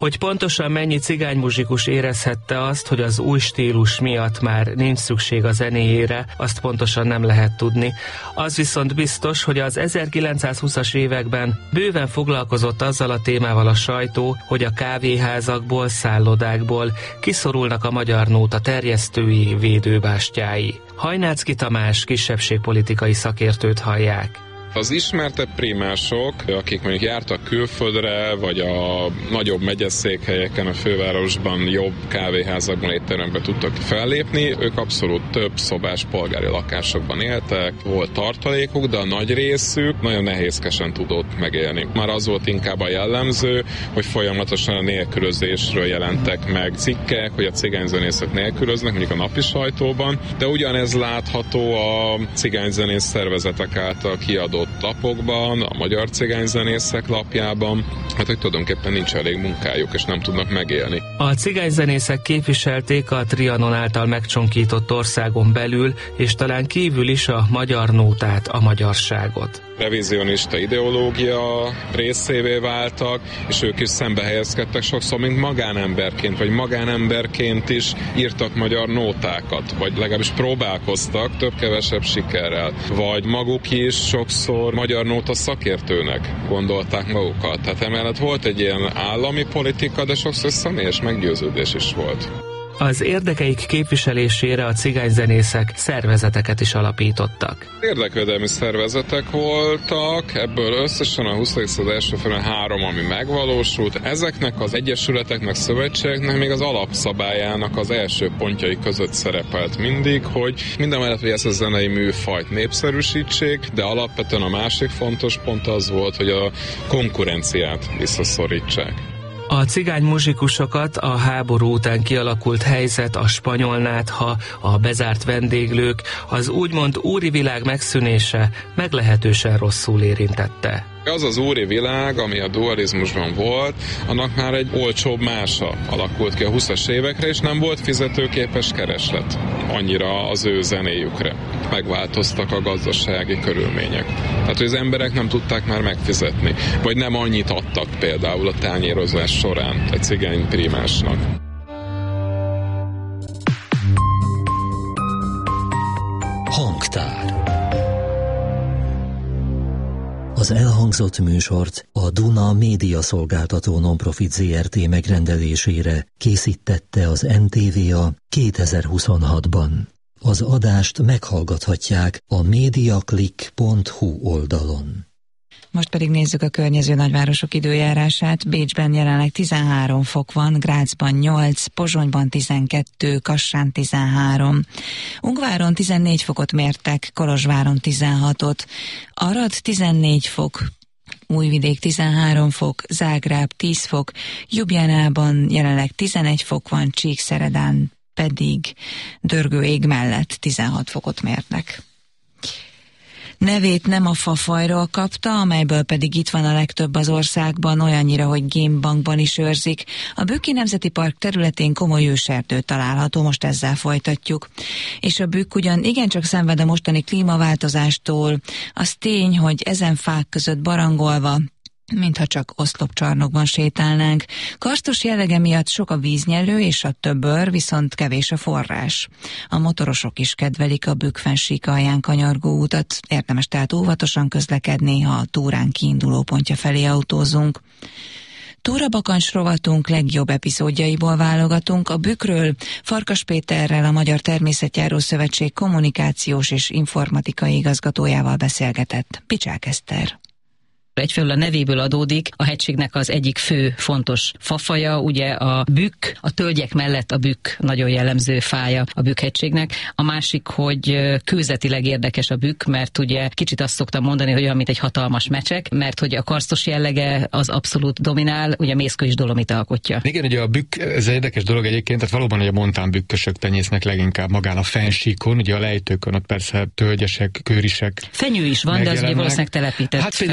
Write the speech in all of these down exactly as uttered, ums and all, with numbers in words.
Hogy pontosan mennyi cigánymuzsikus érezhette azt, hogy az új stílus miatt már nincs szükség a zenéjére, azt pontosan nem lehet tudni. Az viszont biztos, hogy az ezerkilencszázhúszas években bőven foglalkozott azzal a témával a sajtó, hogy a kávéházakból, szállodákból kiszorulnak a magyar nóta terjesztői, védőbástyái. Hajnáczky Tamás kisebbségpolitikai szakértőt hallják. Az ismertebb prímások, akik mondjuk jártak külföldre, vagy a nagyobb megyeszékhelyeken, a fővárosban jobb kávéházakban, étteremben tudtak fellépni, ők abszolút több szobás polgári lakásokban éltek, volt tartalékuk, de a nagy részük nagyon nehézkesen tudott megélni. Már az volt inkább a jellemző, hogy folyamatosan a nélkülözésről jelentek meg cikkek, hogy a cigányzenészek nélkülöznek, mondjuk a napi sajtóban, de ugyanez látható a cigányzenész szervezetek által kiadott lapokban, a Magyar Cigányzenészek lapjában, hát hogy tulajdonképpen nincs elég munkájuk, és nem tudnak megélni. A cigányzenészek képviselték a Trianon által megcsonkított országon belül, és talán kívül is a magyar nótát, a magyarságot. Revizionista ideológia részévé váltak, és ők is szembe helyezkedtek sokszor, mint magánemberként, vagy magánemberként is írtak magyar nótákat, vagy legalábbis próbálkoztak több-kevesebb sikerrel, vagy maguk is sokszor magyar nóta szakértőnek gondolták magukat. Tehát emellett volt egy ilyen állami politika, de sokszor személyes meggyőződés is volt. Az érdekeik képviselésére a cigányzenészek szervezeteket is alapítottak. Érdekvédelmi szervezetek voltak, ebből összesen a huszadik század első felében három, ami megvalósult. Ezeknek az egyesületeknek, szövetségeknek még az alapszabályának az első pontjai között szerepelt mindig, hogy mindamellett, hogy ezt a zenei műfajt népszerűsítsék, de alapvetően a másik fontos pont az volt, hogy a konkurenciát visszaszorítsák. A cigány muzsikusokat a háború után kialakult helyzet, a spanyolnátha, a bezárt vendéglők, az úgymond úri világ megszűnése meglehetősen rosszul érintette. Az az úri világ, ami a dualizmusban volt, annak már egy olcsóbb mása alakult ki a huszas évekre, és nem volt fizetőképes kereslet annyira az ő zenéjükre. Megváltoztak a gazdasági körülmények. Tehát, hogy az emberek nem tudták már megfizetni, vagy nem annyit adtak például a tányérozás során egy cigány prímásnak. Hangtár. Az elhangzott műsort a Duna Média Szolgáltató Nonprofit zé er té megrendelésére készítette az en té vé á kétezer-huszonhatban. Az adást meghallgathatják a mediaclick pont hu oldalon. Most pedig nézzük a környező nagyvárosok időjárását. Bécsben jelenleg tizenhárom fok van, Grazban nyolc, Pozsonyban tizenkettő, Kassán tizenhárom, Ungváron tizennégy fokot mértek, Kolozsváron tizenhatot, Arad tizennégy fok, Újvidék tizenhárom fok, Zágráb tíz fok, Ljubljanában jelenleg tizenegy fok van, Csíkszeredán pedig dörgő ég mellett tizenhat fokot mérnek. Nevét nem a fafajról kapta, amelyből pedig itt van a legtöbb az országban, olyannyira, hogy gémbankban is őrzik. A Bükki Nemzeti Park területén komoly őserdő található, most ezzel folytatjuk. És a Bükk ugyan igencsak szenved a mostani klímaváltozástól, az tény, hogy ezen fák között barangolva, mintha csak oszlopcsarnokban sétálnánk. Karsztos jellege miatt sok a víznyelő és a többör, viszont kevés a forrás. A motorosok is kedvelik a Bükk-fennsík alján kanyargó utat, érdemes tehát óvatosan közlekedni, ha a túrán kiinduló pontja felé autózunk. Túrabakancs rovatunk legjobb epizódjaiból válogatunk. A Bükkről Farkas Péterrel, a Magyar Természetjáró Szövetség kommunikációs és informatikai igazgatójával beszélgetett Picsák Eszter. Egyfelől a nevéből adódik a hegységnek az egyik fő fontos fafaja, ugye a bükk, a tölgyek mellett a bükk nagyon jellemző fája a Bükk-hegységnek. A másik, hogy kőzetileg érdekes a bükk, mert ugye kicsit azt szoktam mondani, hogy olyan, mint egy hatalmas mecsek, mert hogy a karsztos jellege az abszolút dominál, ugye mészkő is dolomit alkotja. Igen, ugye a bükk, ez egy érdekes dolog egyébként, tehát valóban hogy a montán bükkösök tenyésznek leginkább magán a fennsíkon, ugye a lejtőkön ott persze tölgyesek, kőrisek. Fenyő is van, de az ugye valószínűleg telepített hát, fenyő. Hát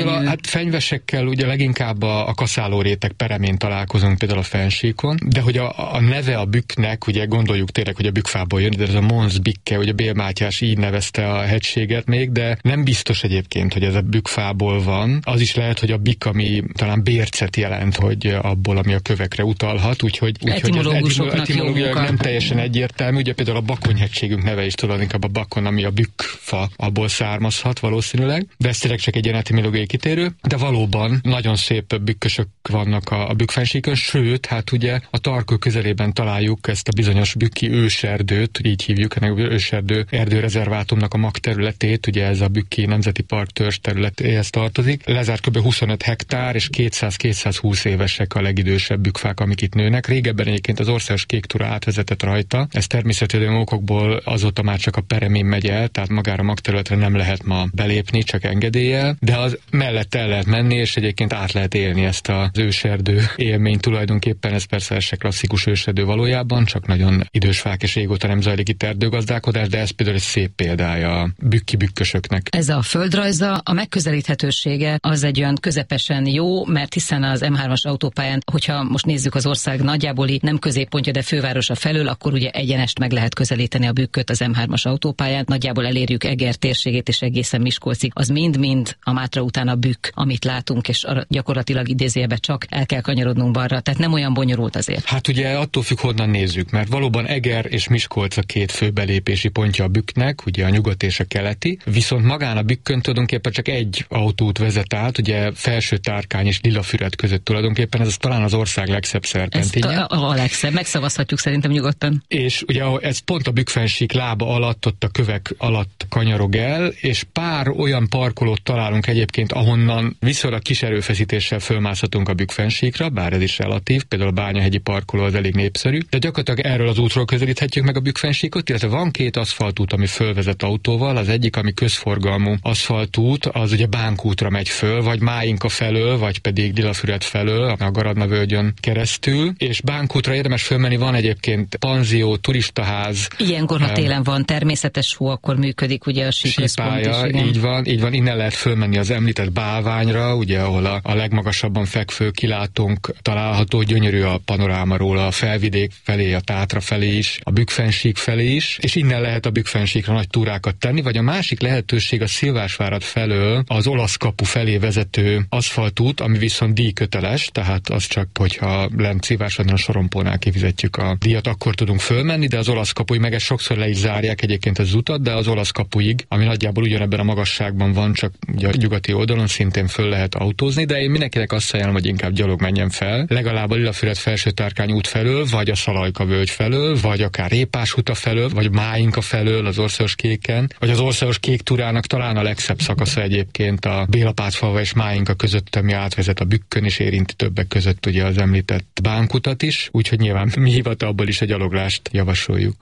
fenyvesekkel ugye leginkább a, a kaszáló réteg peremén találkozunk például a fennsíkon, de hogy a, a neve a bükknek, ugye gondoljuk tényleg, hogy a bükkfából jön, de ez a Mons Bicke, ugye Bél Mátyás így nevezte a hegységet még, de nem biztos egyébként, hogy ez a bükkfából van. Az is lehet, hogy a bik, ami talán bércet jelent, hogy abból, ami a kövekre utalhat, úgyhogy, úgyhogy ez etimológiailag nem teljesen egyértelmű. Ugye például a Bakonyhegységünk neve is tulajdonképpen a bakon, ami a bükkfa, abból származhat valószínűleg, de ez tényleg csak egy ilyen etimológiai kitérő, de valóban nagyon szép bükkösök vannak a, a bükkfennsíkon, sőt, hát ugye a Tarkő közelében találjuk ezt a bizonyos bükki őserdőt, így hívjuk, ennek őserdő erdőrezervátumnak a magterületét, ugye ez a Bükki Nemzeti Park törzs területéhez tartozik. Lezárt kb. huszonöt hektár, és kétszáz-kétszázhúsz évesek a legidősebb bükkfák, amik itt nőnek. Régebben egyébként az országos kék túra átvezetett rajta. Ez természetesen okokból azóta már csak a peremén megy el, tehát magára a magterületre nem lehet ma belépni, csak engedéllyel, de az mellett el lehet menni, és egyébként át lehet élni ezt az őserdő élményt tulajdonképpen. Ez persze se klasszikus őserdő valójában, csak nagyon idős fák, és régóta nem zajlik itt erdőgazdálkodás, de ez például egy szép példája a bükki bükkösöknek. Ez a földrajza, a megközelíthetősége az egy olyan közepesen jó, mert hiszen az em hármas autópályán, hogyha most nézzük az ország nagyjáboli nem középpontja, de fővárosa felől, akkor ugye egyenest meg lehet közelíteni a bükköt az em hármas autópályán. Nagyjából elérjük Eger térségét és egészen Miskolcig. Az mind-mind a Mátra után a bükk, amit látunk, és gyakorlatilag idézőjelben csak el kell kanyarodnunk balra. Tehát nem olyan bonyolult azért. Hát ugye attól függ, honnan nézzük, mert valóban Eger és Miskolc a két fő belépési pontja a bükknek, ugye a nyugat és a keleti, viszont magán a bükkön tulajdonképpen csak egy autóút vezet át, ugye Felső Tárkány és Lilafüred között tulajdonképpen, ez az talán az ország legszebb szerpentínje. A, a legszebb, megszavazhatjuk szerintem nyugodtan. És ugye ez pont a bükkfennsík lába alatt, ott a kövek alatt kanyarog el, és pár olyan parkolót találunk egyébként, ahonnan viszonylag kis erőfeszítéssel fölmászhatunk a bükkfennsíkra, bár ez is relatív, például a Bányahegyi parkoló az elég népszerű, de gyakorlatilag erről az útról közelíthetjük meg a bükkfennsíkot, illetve van két aszfaltút, ami fölvezet autóval, az egyik, ami közforgalmú aszfaltút, az ugye Bánkútra megy föl, vagy Máinka felől, vagy pedig Lilafüred felől, a Garadna völgyön keresztül, és Bánkútra érdemes fölmenni, van egyébként panzió, turistaház. Ilyenkor, ha télen van természetes hó, akkor működik ugye a síközpont is. Így van, így van, innen lehet fölmenni az említett Bálványra, ugye, ahol a, a legmagasabban fekvő kilátónk található, gyönyörű a panoráma róla, a felvidék felé, a Tátra felé is, a bükkfennsík felé is, és innen lehet a bükkfennsíkra nagy túrákat tenni, vagy a másik lehetőség a Szilvásvárad felől az Olasz kapu felé vezető aszfaltút, ami viszont díjköteles, tehát az csak, hogyha lent Szilvásvádon a sorompónál kifizetjük a díjat, akkor tudunk fölmenni, de az Olasz kapuig, meg ezt sokszor le is zárják egyébként az utat, de az Olasz kapuig, ami nagyjából ugyanebben a magasságban van, csak ugye a nyugati oldalon szintén föl lehet autózni, de én mindenkinek azt ajánlom, hogy inkább gyalog menjen fel, legalább a Lilafüred Felső Tárkány út felől, vagy a Szalajka völgy felől, vagy akár Répás huta felől, vagy Máinka felől az országos kéken, vagy az országos kék túrának talán a legszebb szakasza egyébként a Bélapátfalva és Máinka között, ami átvezet a bükkön, és érinti többek között ugye az említett Bánkutat is, úgyhogy nyilván mi hivatalból is a gyaloglást javasoljuk.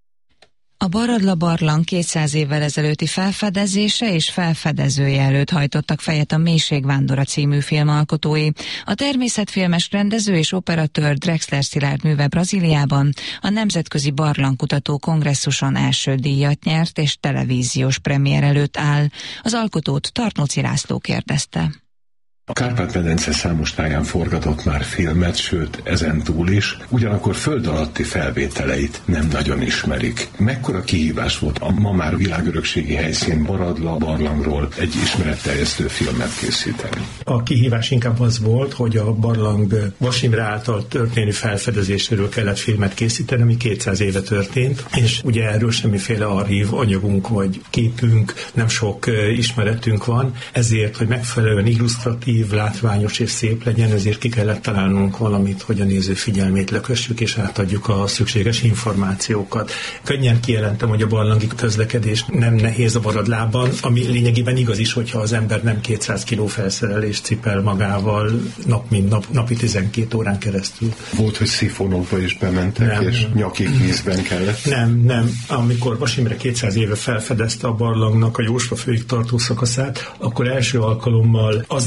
A Baradla barlang kétszáz évvel ezelőtti felfedezése és felfedezője előtt hajtottak fejet a Mélységvándora című filmalkotói. A természetfilmes rendező és operatőr Drexler Szilárd műve Brazíliában a Nemzetközi Barlangkutató Kongresszuson első díjat nyert, és televíziós premier előtt áll. Az alkotót Tarnóci László kérdezte. A Kárpát-medence számos táján forgatott már filmet, sőt, ezen túl is, ugyanakkor föld alatti felvételeit nem nagyon ismerik. Mekkora kihívás volt a ma már világörökségi helyszín Baradla barlangról egy ismeretterjesztő filmet készíteni? A kihívás inkább az volt, hogy a barlang Vas Imre által történő felfedezéséről kellett filmet készíteni, ami kétszáz éve történt, és ugye erről semmiféle archív anyagunk vagy képünk, nem sok ismeretünk van, ezért, hogy megfelelően illusztratív, látványos és szép legyen, ezért ki kellett találnunk valamit, hogy a néző figyelmét lekössük, és átadjuk a szükséges információkat. Könnyen kijelentem, hogy a barlangi közlekedés nem nehéz a Baradlában, ami lényegében igaz is, hogyha az ember nem kétszáz kiló felszerelést cipel magával nap mint nap, napi tizenkét órán keresztül. Volt, hogy szifonokba is bementek, nem, és nem. nyakig vízben kellett? Nem, nem. Amikor Vas Imre kétszáz éve felfedezte a barlangnak a Jósva főig tartó szakaszát, akkor első alkalommal azért torkolt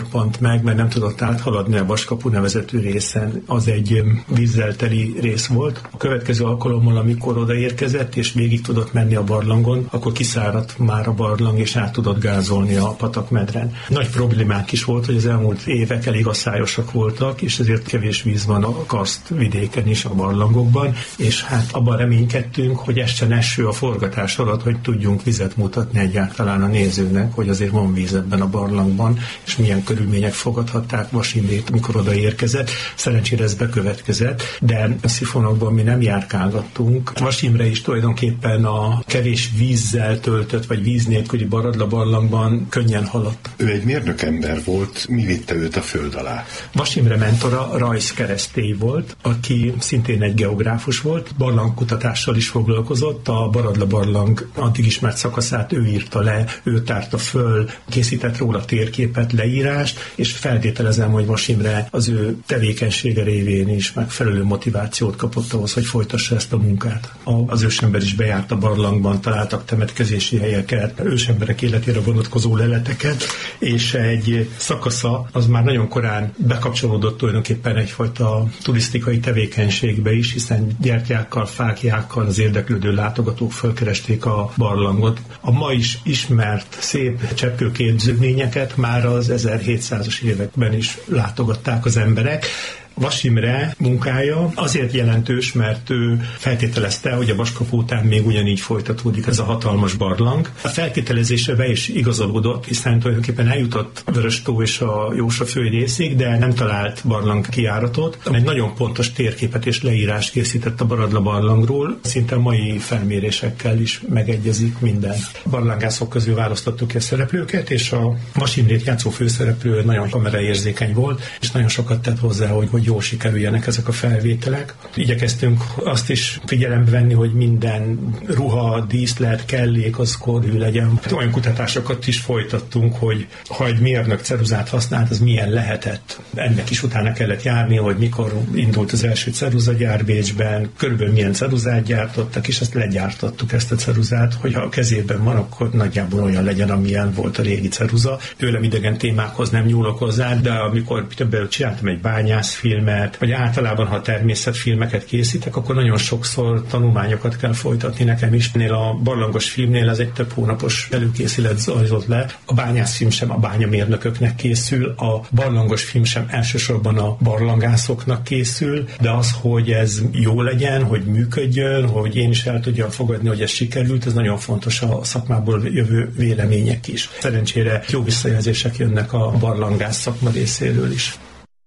torpant meg, mert nem tudott áthaladni a Vaskapu nevezetű részen. Az egy vízzel teli rész volt. A következő alkalommal, amikor odaérkezett, és végig tudott menni a barlangon, akkor kiszáradt már a barlang, és át tudott gázolni a patakmedren. Nagy problémák is volt, hogy az elmúlt évek elég asszályosak voltak, és ezért kevés víz van a karsztvidéken is, a barlangokban, és hát abban reménykedtünk, hogy essen eső a forgatás alatt, hogy tudjunk vizet mutatni egyáltalán a nézőnek, hogy azért van víz ebben a barlangban, és milyen körülmények fogadhatták Vas Imrét, mikor odaérkezett. Szerencsére ez bekövetkezett, de a szifonokban mi nem járkálgattunk. Vas Imre is tulajdonképpen a kevés vízzel töltött, vagy víz nélküli Baradla barlangban könnyen haladt. Ő egy mérnökember volt, mi vitte őt a föld alá? Vas Imre mentora rajzkeresztély volt, aki szintén egy geográfus volt, barlangkutatással is foglalkozott, a Baradla barlang addig ismert szakaszát ő írta le, ő tárta föl, készített róla térképet, leírást, és feltételezem, hogy Vas Imre az ő tevékenysége révén is megfelelő motivációt kapott ahhoz, hogy folytassa ezt a munkát. Az ősember is bejárt a barlangban, találtak temetkezési helyeket, ősemberek életére vonatkozó leleteket, és egy szakasza az már nagyon korán bekapcsolódott tulajdonképpen egyfajta turisztikai tevékenységbe is, hiszen gyertyákkal, fáklyákkal az érdeklődő látogatók fölkeresték a barlangot. A ma is ismert szép cseppkőképződményeket már az ezerhétszázas években is látogatták az emberek. Vas Imre munkája azért jelentős, mert ő feltételezte, hogy a Vaskapu után még ugyanígy folytatódik ez a hatalmas barlang. A feltételezésre be is igazolódott, hiszen tulajdonképpen eljutott Vöröstó és a Jósa fő részig, de nem talált barlang kijáratot. Egy nagyon pontos térképet és leírást készített a Baradla barlangról, szinte a mai felmérésekkel is megegyezik minden. A barlangászok közül választottuk ki a szereplőket, és a Vas Imrét játszó főszereplő nagyon kameraérzékeny volt, és nagyon sokat tett hozzá, hogy, hogy jól sikerüljenek ezek a felvételek. Igyekeztünk azt is figyelembe venni, hogy minden ruha, díszlet, kellék az korhű legyen. Olyan kutatásokat is folytattunk, hogy ha egy mérnök ceruzát használt, az milyen lehetett. Ennek is utána kellett járni, hogy mikor indult az első ceruzagyár Bécsben, körülbelül milyen ceruzát gyártottak, és ezt legyártottuk, ezt a ceruzát, hogyha a kezében van, akkor nagyjából olyan legyen, amilyen volt a régi ceruza. Tőlem idegen témákhoz nem nyúlok hozzá, de amikor többet csináltam egy bányászfilmet, vagy általában, ha természetfilmeket készítek, akkor nagyon sokszor tanulmányokat kell folytatni nekem is. Ennél a barlangos filmnél ez egy több hónapos előkészület zajlott le. A bányászfilm sem a bányamérnököknek készül, a barlangos film sem elsősorban a barlangászoknak készül, de az, hogy ez jó legyen, hogy működjön, hogy én is el tudjam fogadni, hogy ez sikerült, ez nagyon fontos a szakmából jövő vélemények is. Szerencsére jó visszajelzések jönnek a barlangász szakma részéről is.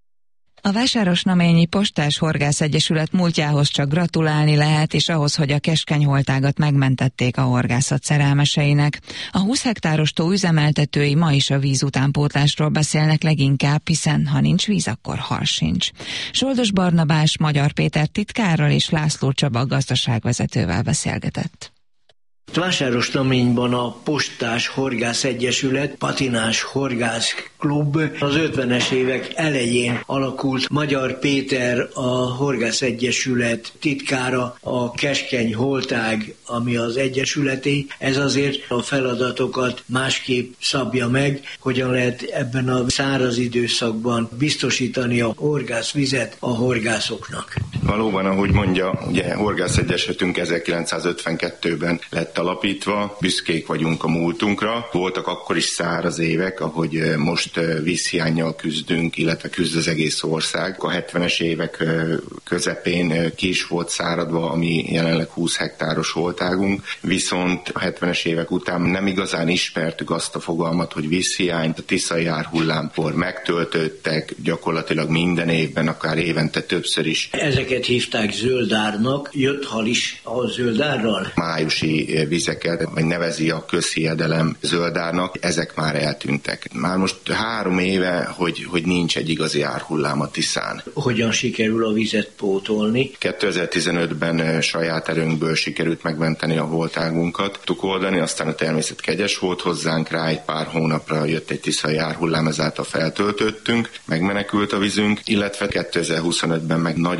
A Vásárosnaményi Postás Horgász Egyesület múltjához csak gratulálni lehet, és ahhoz, hogy a keskeny holtágat megmentették a horgászat szerelmeseinek. A húsz hektáros tó üzemeltetői ma is a víz utánpótlásról beszélnek leginkább, hiszen ha nincs víz, akkor hal sincs. Soldos Barnabás, Magyar Péter titkárral és László Csaba gazdaságvezetővel beszélgetett. Vásárosnaményban a Postás Horgász Egyesület, Patinás Horgász Klub az ötvenes évek elején alakult. Magyar Péter, a Horgász Egyesület titkára, a keskeny holtág, ami az egyesületé. Ez azért a feladatokat másképp szabja meg, hogyan lehet ebben a száraz időszakban biztosítani a horgászvizet a horgászoknak. Valóban, ahogy mondja, ugye Horgász Egyesületünk ezerkilencszázötvenkettőben lett alapítva, büszkék vagyunk a múltunkra. Voltak akkor is száraz évek, ahogy most vízhiánnyal küzdünk, illetve küzd az egész ország. A hetvenes évek közepén ki is volt száradva, ami jelenleg húsz hektáros holtágunk, viszont a hetvenes évek után nem igazán ismertük azt a fogalmat, hogy vízhiányt, a tiszai árhullámkor megtöltöttek gyakorlatilag minden évben, akár évente többször is. Ezeket hívták zöldárnak, jött hal is a zöldárral? Májusi vizeket, vagy nevezi a közhiedelem zöldárnak, ezek már eltűntek. Már most három éve, hogy, hogy nincs egy igazi árhullám a Tiszán. Hogyan sikerül a vizet pótolni? kétezer-tizenötben saját erőnkből sikerült megmenteni a holtágunkat. Tudtuk oldani, aztán a természet kegyes volt hozzánk, rá egy pár hónapra jött egy tiszai árhullám, ezáltal feltöltöttünk, megmenekült a vízünk, illetve kétezer-huszonötben meg nagyon jó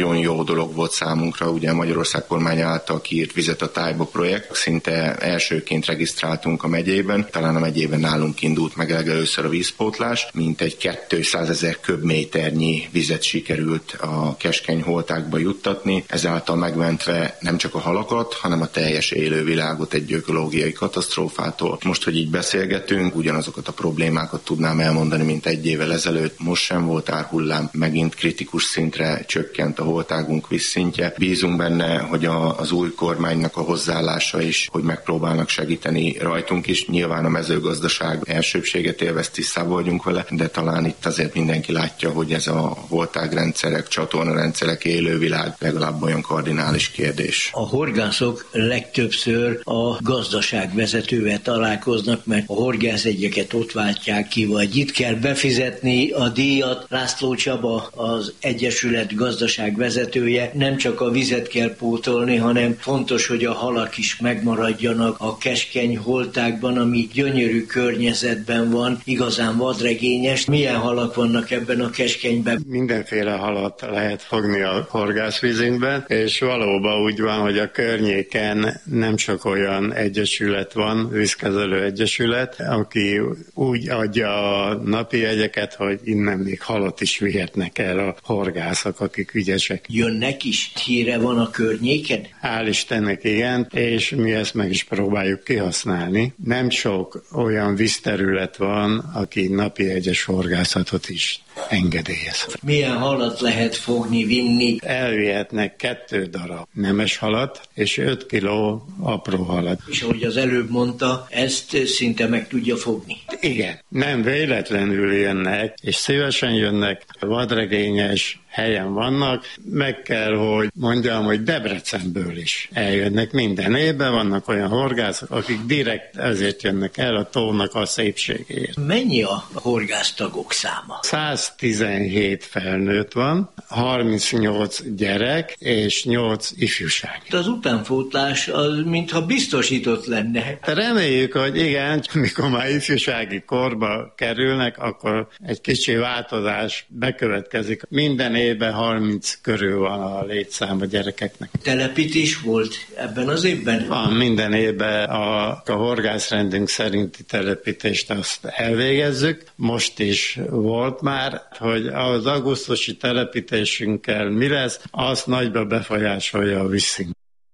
dolog volt számunkra, ugye a Magyarország kormány által kiírt Vizet a tájba projekt. Szinte elsőként regisztráltunk a megyében, talán a megyében nálunk indult meg először a vízpótlás, mint egy kétszázezer köbméternyi vizet sikerült a keskeny holtákba juttatni, ezáltal megmentve nem csak a halakat, hanem a teljes élővilágot egy ökológiai katasztrófától. Most, hogy így beszélgetünk, ugyanazokat a problémákat tudnám elmondani, mint egy évvel ezelőtt. Most sem volt árhullám, megint kritikus szintre csökkent a holtágunk vízszintje. Bízunk benne, hogy a, az új kormánynak a hozzáállása is, hogy megpróbálnak segíteni rajtunk is. Nyilván a mezőgazdaság elsőbséget élvez, tisztában vagyunk vele, de talán itt azért mindenki látja, hogy ez a holtágrendszerek, csatornarendszerek, élővilág legalább olyan kardinális kérdés. A horgászok legtöbbször a gazdaságvezetővel találkoznak, mert a horgászegyeket ott váltják ki, vagy itt kell befizetni a díjat. László Csaba, az Egyesület gazdaságvezetője, nem csak a vizet kell pótolni, hanem fontos, hogy a halak is megmaradjanak a keskeny holtákban, ami gyönyörű környezetben van, igazán vadregényes. Milyen halak vannak ebben a keskenyben? Mindenféle halat lehet fogni a horgászvízünkben, és valóban úgy van, hogy a környéken nem sok olyan egyesület van, vízkezelő egyesület, aki úgy adja a napi jegyeket, hogy innen még halat is vihetnek el a horgászok, akik ügyesek. Jönnek is? Híre van a környéken? Hál' Istennek igen, és mi ezt meg is próbáljuk kihasználni. Nem sok olyan vízterület van, aki napi egyes horgászatot is engedélyez. Milyen halat lehet fogni, vinni? Elvihetnek kettő darab nemes halat, és öt kiló apró halat. És ahogy az előbb mondta, ezt szinte meg tudja fogni. Igen, nem véletlenül jönnek, és szívesen jönnek, vadregényes helyen vannak. Meg kell, hogy mondjam, hogy Debrecenből is eljönnek minden évben, vannak olyan horgászok, akik direkt ezért jönnek el a tónak a szépségéért. Mennyi a horgásztagok száma? száztizenhét felnőtt van, harmincnyolc gyerek és nyolc ifjúság. Az utánpótlás az mintha biztosított lenne. Reméljük, hogy igen, mikor már ifjúsági korba kerülnek, akkor egy kicsi változás bekövetkezik. Minden évben harminc körül van a létszám a gyerekeknek. Telepítés volt ebben az évben? Van, minden évben a, a horgászrendünk szerinti telepítést azt elvégezzük. Most is volt már, hogy az augusztusi telepítésünkkel mi lesz, az nagyba befolyásolja a vízszint.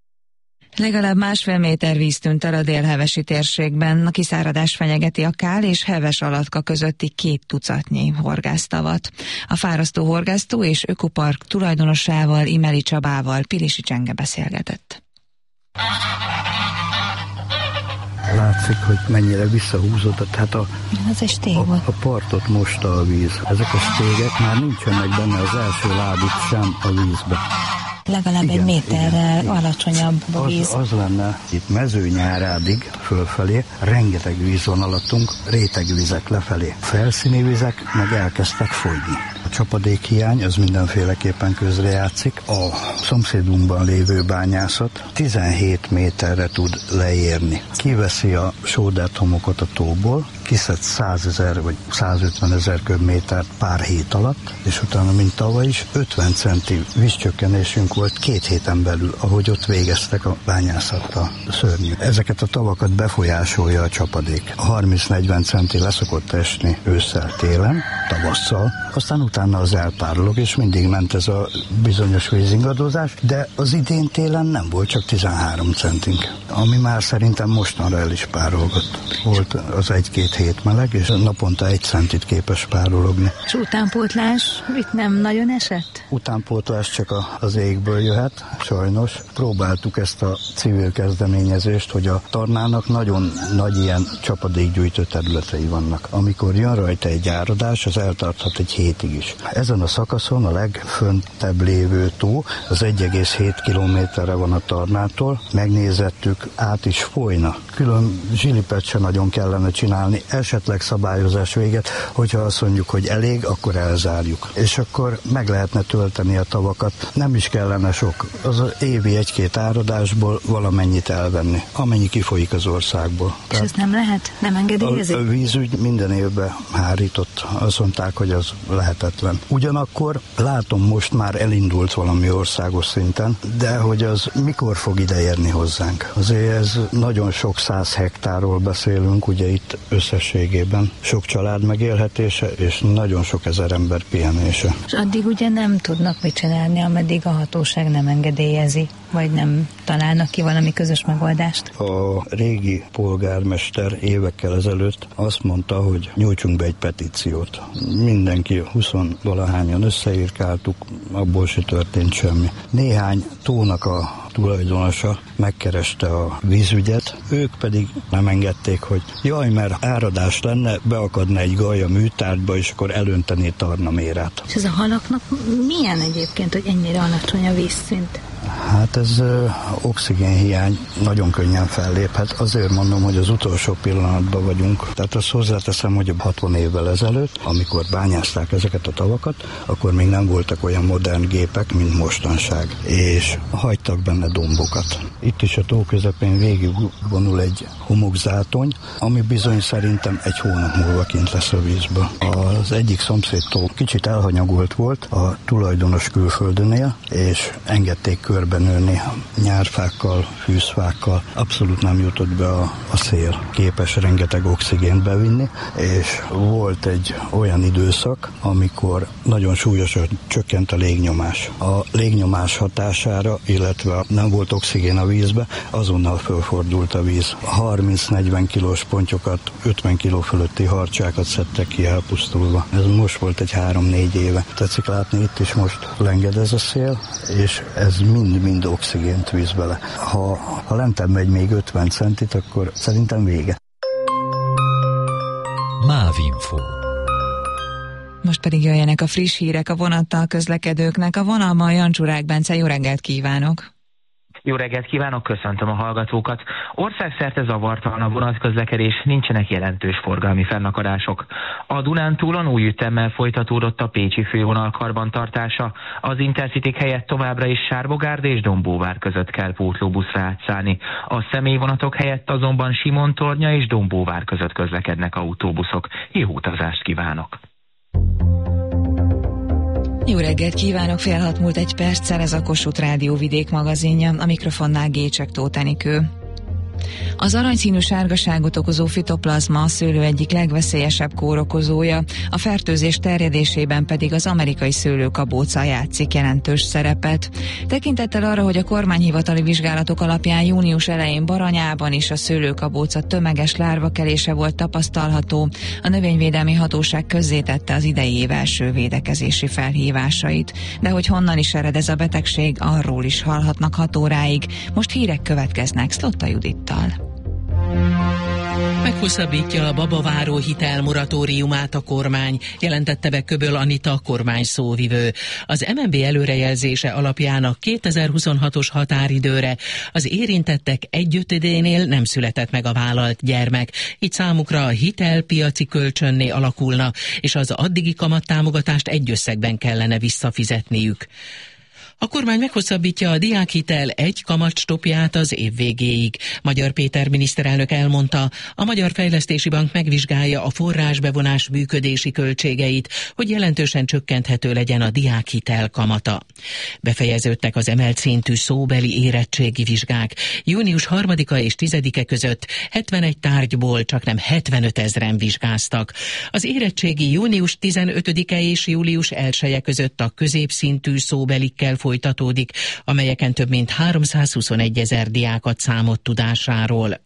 Legalább másfél méter víz tűnt el a délhevesi térségben, a kiszáradás fenyegeti a Kál és Heves Alatka közötti két tucatnyi horgásztavat. A fárasztó horgásztó és ökopark tulajdonosával, Imeli Csabával Pilisi Csenge beszélgetett. Látszik, hogy mennyire visszahúzódott, hát a, a, a partot mosta a víz. Ezek a stégek már nincsenek benne az első lábuk sem a vízbe. Legalább igen, egy méterrel igen, alacsonyabb a víz. Az, az lenne itt Mezőnyárádig fölfelé, rengeteg víz van alattunk, rétegű vizek lefelé. Felszíni vizek meg elkezdtek fogyni. A csapadékhiány az mindenféleképpen közrejátszik. A szomszédunkban lévő bányászat tizenhét méterre tud leérni. Kiveszi a sódert homokot a tóból, kiszed százezer vagy százötvenezer köbmétert pár hét alatt, és utána, mint tavaly is, ötven centi vízcsökkenésünk volt két héten belül, ahogy ott végeztek a bányászattal. Szörnyű. Ezeket a tavakat befolyásolja a csapadék. harminc-negyven centi leszokott esni ősszel, télen, tavasszal, aztán utána az elpárolog, és mindig ment ez a bizonyos vízingadozás, de az idén télen nem volt, csak tizenhárom centink, ami már szerintem mostanra el is párolgott. Volt az egy-két hét meleg, és naponta egy centit képes párologni. És utánpótlás itt nem nagyon esett? Utánpótlás csak a, az égből jöhet, sajnos. Próbáltuk ezt a civil kezdeményezést, hogy a Tarnának nagyon nagy ilyen csapadékgyűjtő területei vannak. Amikor jön rajta egy áradás, az eltarthat egy hétig is. Ezen a szakaszon a legföntebb lévő tó, az egy egész hét kilométerre van a Tarnától. Megnézettük, át is folyna. Külön zsilipet se nagyon kellene csinálni, esetleg szabályozás véget, hogyha azt mondjuk, hogy elég, akkor elzárjuk. És akkor meg lehetne tölteni a tavakat. Nem is kellene sok. Az évi egy-két áradásból valamennyit elvenni, amennyi kifolyik az országból. És tehát ezt nem lehet? Nem engedélyezik? A, a vízügy minden évben hárított. Azt mondták, hogy az lehetetlen. Ugyanakkor látom, most már elindult valami országos szinten, de hogy az mikor fog ideérni hozzánk? Azért ez nagyon sok száz hektárról beszélünk, ugye itt összességében. Sok család megélhetése, és nagyon sok ezer ember pihenése. És addig ugye nem tudnak mit csinálni, ameddig a hatóság nem engedélyezi, vagy nem találnak ki valami közös megoldást? A régi polgármester évekkel ezelőtt azt mondta, hogy nyújtsunk be egy petíciót. Mindenki huszonvalahányan összeírkáltuk, abból se történt semmi. Néhány tónak a tulajdonosa megkereste a vízügyet, ők pedig nem engedték, hogy jaj, mert áradás lenne, beakadna egy gaj a műtárgyba, és akkor elöntené Tarnamérát. És ez a halaknak milyen egyébként, hogy ennyire alacsony a vízszint? Hát ez ö, oxigénhiány nagyon könnyen felléphet. Azért mondom, hogy az utolsó pillanatban vagyunk. Tehát azt hozzáteszem, hogy hatvan évvel ezelőtt, amikor bányázták ezeket a tavakat, akkor még nem voltak olyan modern gépek, mint mostanság. És hagytak benne dombokat. Itt is a tó közepén végigvonul egy homokzátony, ami bizony szerintem egy hónap múlva kint lesz a vízbe. Az egyik szomszédtól kicsit elhanyagolt volt a tulajdonos külföldönél, és engedték körbenőni nyárfákkal, fűszfákkal. Abszolút nem jutott be a, a szél. Képes rengeteg oxigént bevinni, és volt egy olyan időszak, amikor nagyon súlyosan csökkent a légnyomás. A légnyomás hatására, illetve nem volt oxigén a vízbe, azonnal fölfordult a víz. harminc-negyven kilós pontyokat, ötven kiló fölötti harcsákat szedtek ki elpusztulva. Ez most volt egy három-négy éve. Tetszik látni, itt is most lenged ez a szél, és ez mind-mind oxigént víz bele. Ha, ha lentebb megy még ötven centit, akkor szerintem vége. Mávinfo. Most pedig jöjjenek a friss hírek a vonattal közlekedőknek. A vonalban Jancsúrák Bence, jó reggelt kívánok! Jó reggelt kívánok, köszöntöm a hallgatókat. Országszerte zavartalan a vonatközlekedés, nincsenek jelentős forgalmi fennakadások. A Dunántúlon új ütemmel folytatódott a pécsi fővonal karbantartása. Az Intercityk helyett továbbra is Sárbogárd és Dombóvár között kell pótlóbuszra átszállni. A személyvonatok helyett azonban Simontornya és Dombóvár között közlekednek autóbuszok. Jó utazást kívánok! Jó reggelt kívánok, fél hat múlt egy perccel, ez a Kossuth Rádió vidék magazinja, a mikrofonnál Gécsek Tóth Enikő. Az aranyszínű sárgaságot okozó fitoplazma a szőlő egyik legveszélyesebb kórokozója, a fertőzés terjedésében pedig az amerikai szőlőkabóca játszik jelentős szerepet. Tekintettel arra, hogy a kormányhivatali vizsgálatok alapján június elején Baranyában is a szőlőkabóca tömeges lárvakelése volt tapasztalható, a növényvédelmi hatóság közzétette az idei év első védekezési felhívásait. De hogy honnan is ered ez a betegség, arról is hallhatnak hat óráig. Most hírek következnek Szlotta Judittal. Meghosszabbítja a babaváró hitel moratóriumát a kormány, jelentette be Köböl Anita kormány szóvivő. Az em en bé előrejelzése alapján a kétezer-huszonhatos határidőre az érintettek egyötödénél nem született meg a vállalt gyermek, így számukra a hitelpiaci kölcsönné alakulna, és az addigi kamattámogatást egy összegben kellene visszafizetniük. A kormány meghosszabbítja a diákhitel egy kamatstopját az év végéig. Magyar Péter miniszterelnök elmondta, a Magyar Fejlesztési Bank megvizsgálja a forrásbevonás működési költségeit, hogy jelentősen csökkenthető legyen a diákhitel kamata. Befejeződtek az emelt szintű szóbeli érettségi vizsgák. Június harmadika és tizedike között hetvenegy tárgyból csaknem hetvenöt ezren vizsgáztak. Az érettségi június tizenötödike és július elseje között a középszintű szóbelikkel folytatódik, amelyeken több mint háromszázhuszonegy ezer diákat számolt tudásáról.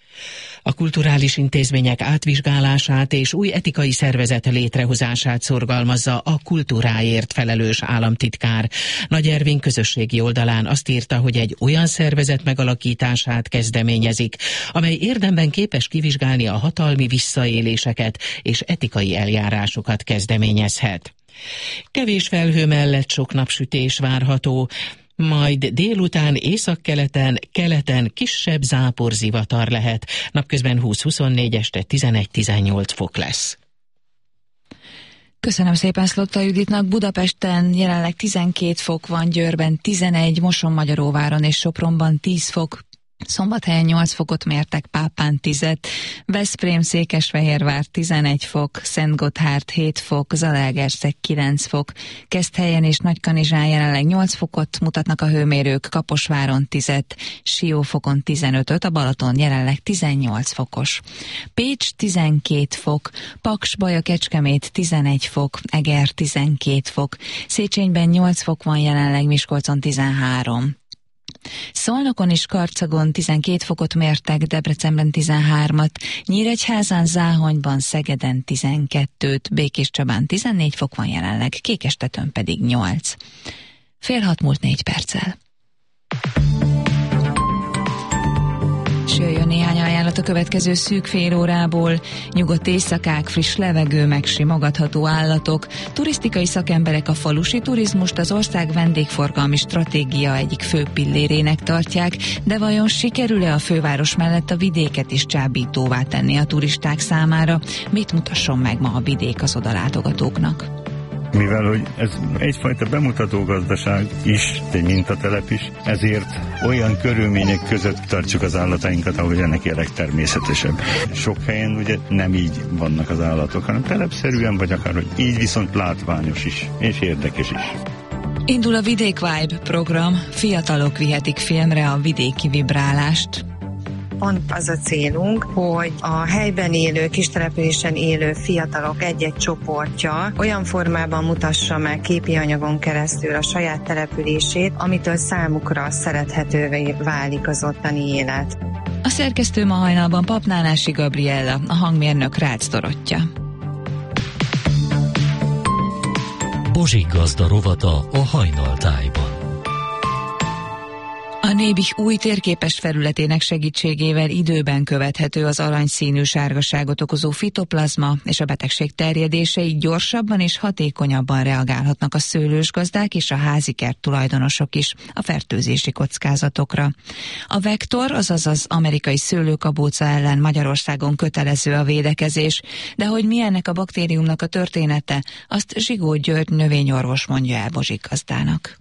A kulturális intézmények átvizsgálását és új etikai szervezet létrehozását szorgalmazza a kultúráért felelős államtitkár. Nagy Ervin közösségi oldalán azt írta, hogy egy olyan szervezet megalakítását kezdeményezik, amely érdemben képes kivizsgálni a hatalmi visszaéléseket és etikai eljárásokat kezdeményezhet. Kevés felhő mellett sok napsütés várható, majd délután északkeleten, keleten kisebb záporzivatar lehet. Napközben húsz-huszonnégy, este tizenegy-tizennyolc fok lesz. Köszönöm szépen Szlotta Juditnak. Budapesten jelenleg tizenkét fok van, Győrben tizenegy, Mosonmagyaróváron és Sopronban tíz fok, Szombathelyen nyolc fokot mértek, Pápán tízet, Veszprém, Székesfehérvár tizenegy fok, Szentgotthárd hét fok, Zalaegerszeg kilenc fok, Keszthelyen és Nagykanizsán jelenleg nyolc fokot mutatnak a hőmérők, Kaposváron tízet, Siófokon tizenötöt, a Balaton jelenleg tizennyolc fokos. Pécs tizenkét fok, Paks, Baja, Kecskemét tizenegy fok, Eger tizenkét fok, Széchenyben nyolc fok van jelenleg, Miskolcon tizenhárom. Szolnokon és Karcagon tizenkét fokot mértek, Debrecenben tizenhármat, Nyíregyházán, Záhonyban, Szegeden tizenkettőt, Békéscsabán tizennégy fok van jelenleg, Kékestetőn pedig nyolc. Fél hat múlt négy perccel. Jöjjön néhány ajánlat a következő szűk fél órából. Nyugodt éjszakák, friss levegő, megsimogatható állatok. Turisztikai szakemberek a falusi turizmust az ország vendégforgalmi stratégia egyik fő pillérének tartják, de vajon sikerül-e a főváros mellett a vidéket is csábítóvá tenni a turisták számára? Mit mutasson meg ma a vidék az odalátogatóknak? Mivel hogy ez egyfajta bemutató gazdaság is, egy mintatelep is, ezért olyan körülmények között tartsuk az állatainkat, ahogy ennek a legtermészetesebb. Sok helyen ugye nem így vannak az állatok, hanem telepszerűen, vagy akár, hogy így viszont látványos is, és érdekes is. Indul a Vidék Vibe program, fiatalok vihetik filmre a vidéki vibrálást. Pont az a célunk, hogy a helyben élő, kistelepülésen élő fiatalok egy-egy csoportja olyan formában mutassa meg képi anyagon keresztül a saját települését, amitől számukra szerethetővé válik az ottani élet. A szerkesztő ma hajnalban Papnánási Gabriella, a hangmérnök Rácz Dorottya. Bozsik Gazda rovata a Hajnaltájban. A Nébih új térképes felületének segítségével időben követhető az aranyszínű sárgaságot okozó fitoplazma, és a betegség terjedése így gyorsabban és hatékonyabban reagálhatnak a szőlősgazdák és a házikert tulajdonosok is a fertőzési kockázatokra. A Vektor, azaz az amerikai szőlőkabóca ellen Magyarországon kötelező a védekezés, de hogy mi ennek a baktériumnak a története, azt Zsigó György növényorvos mondja el Bozsik Gazdának.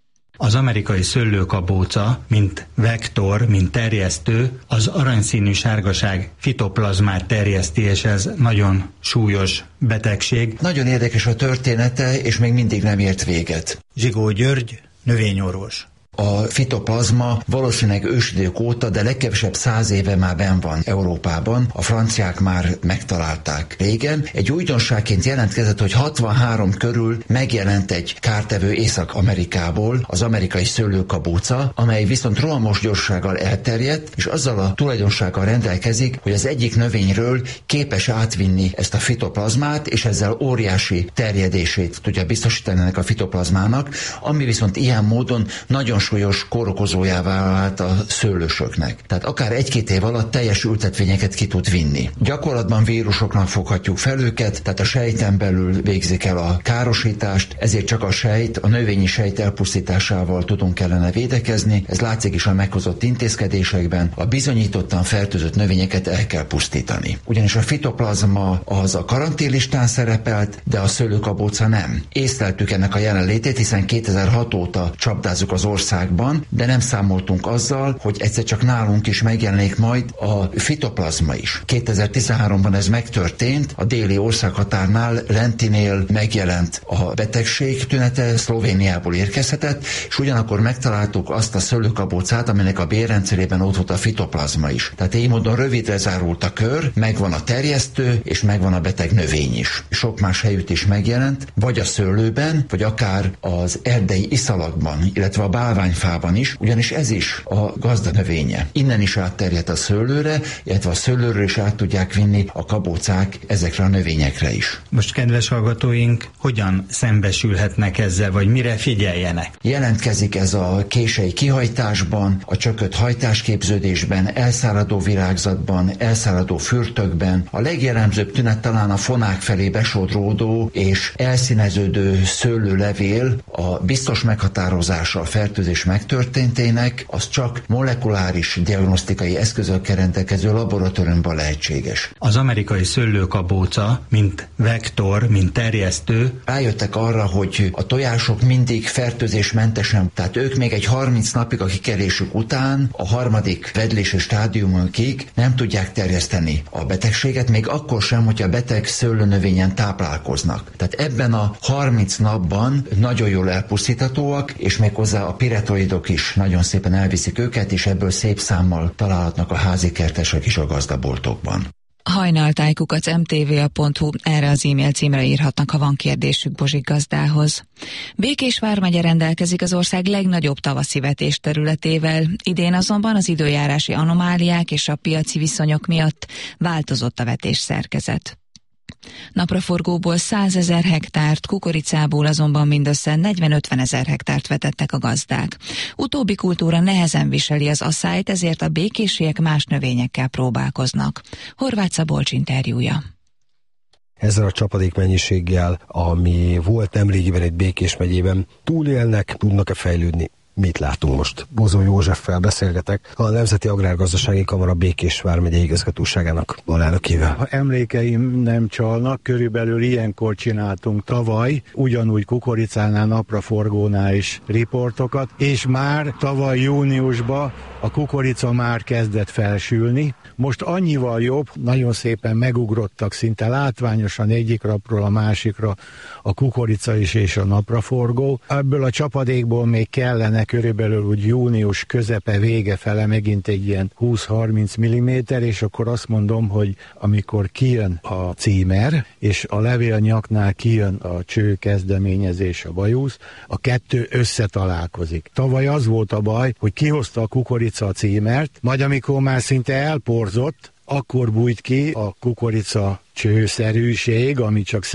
Az amerikai szőlőkabóca, mint vektor, mint terjesztő, az aranyszínű sárgaság fitoplazmát terjeszti, és ez nagyon súlyos betegség. Nagyon érdekes a története, és még mindig nem ért véget. Zsigó György, növényorvos. A fitoplazma valószínűleg ősidők óta, de legkevesebb száz éve már benn van Európában. A franciák már megtalálták régen. Egy újdonságként jelentkezett, hogy hatvanhárom körül megjelent egy kártevő Észak-Amerikából, az amerikai szőlőkabóca, amely viszont rohamos gyorsággal elterjedt, és azzal a tulajdonsággal rendelkezik, hogy az egyik növényről képes átvinni ezt a fitoplazmát, és ezzel óriási terjedését tudja biztosítani ennek a fitoplazmának, ami viszont ilyen módon nagyon súlyos kórokozójává vált a szőlősöknek. Tehát akár egy-két év alatt teljes ültetvényeket ki tud vinni. Gyakorlatban vírusoknak foghatjuk fel őket, tehát a sejten belül végzik el a károsítást, ezért csak a sejt, a növényi sejt elpusztításával tudunk ellene védekezni. Ez látszik is a meghozott intézkedésekben. A bizonyítottan fertőzött növényeket el kell pusztítani. Ugyanis a fitoplazma az a karanténlistán szerepelt, de a szőlőkabóca nem. Észleltük ennek a jelenlétét, hiszen kétezer-hat óta csapdázzuk az ország de nem számoltunk azzal, hogy egyszer csak nálunk is megjelenik majd a fitoplazma is. kétezer-tizenháromban ez megtörtént, a déli országhatárnál, Lentinél megjelent a betegség tünete, Szlovéniából érkezhetett, és ugyanakkor megtaláltuk azt a szőlőkabócát, aminek a bélrendszerében ott volt a fitoplazma is. Tehát így módon rövidre zárult a kör, megvan a terjesztő, és megvan a beteg növény is. Sok más helyütt is megjelent, vagy a szőlőben, vagy akár az erdei iszalagban, illetve a bálványfában is, ugyanis ez is a gazda növénye. Innen is átterjedt a szőlőre, illetve a szőlőről is át tudják vinni a kabócák ezekre a növényekre is. Most kedves hallgatóink, hogyan szembesülhetnek ezzel, vagy mire figyeljenek? Jelentkezik ez a kései kihajtásban, a csökött hajtásképződésben, elszáradó virágzatban, elszáradó fürtökben. A legjellemzőbb tünet talán a fonák felé besodródó és elszíneződő szőlőlevél, a biztos meghatározása a fertőzés fertőzés megtörténtének, az csak molekuláris diagnosztikai eszközökkel rendelkező laboratóriumban lehetséges. Az amerikai szőlőkabóca, mint vektor, mint terjesztő. Rájöttek arra, hogy a tojások mindig fertőzésmentesen, tehát ők még egy harminc napig a kikelésük után, a harmadik vedlési stádiumokig nem tudják terjeszteni a betegséget, még akkor sem, hogyha a beteg szőlőnövényen táplálkoznak. Tehát ebben a harminc napban nagyon jól elpusztíthatóak, és méghozzá a piretoidok is nagyon szépen elviszik őket, és ebből szép számmal találhatnak a házi kertesek is a gazdaboltokban. hajnaltájkukac em té vé á pont hu, erre az e-mail címre írhatnak, ha van kérdésük Bozsik gazdához. Békés vármegye rendelkezik az ország legnagyobb tavaszi vetés területével, idén azonban az időjárási anomáliák és a piaci viszonyok miatt változott a vetés szerkezet. Napraforgóból százezer hektárt, kukoricából azonban mindössze negyven-ötven ezer hektárt vetettek a gazdák. Utóbbi kultúra nehezen viseli az asszályt, ezért a békésiek más növényekkel próbálkoznak. Horváth Szabolcs interjúja. Ezzel a csapadékmennyiséggel, ami volt nemrégiben itt Békés megyében, túlélnek, tudnak-e fejlődni? Mit látunk most? Bozó Józseffel beszélgetek, a Nemzeti Agrárgazdasági Kamara Békés vármegyei igazgatóságának alelnökével. Ha emlékeim nem csalnak, körülbelül ilyenkor csináltunk tavaly, ugyanúgy kukoricánál, napraforgónál is riportokat, és már tavaly júniusban a kukorica már kezdett felsülni. Most annyival jobb, nagyon szépen megugrottak szinte látványosan egyik napról a másikra a kukorica is és a napraforgó. Ebből a csapadékból még kellene körülbelül úgy június közepe vége fele megint egy ilyen húsz-harminc milliméter, és akkor azt mondom, hogy amikor kijön a címer, és a levélnyaknál kijön a cső kezdeményezés, a bajusz, a kettő összetalálkozik. Tavaly az volt a baj, hogy kihozta a kukorica a címert, majd amikor már szinte elporzott, akkor bújt ki a kukorica csőszerűség, ami csak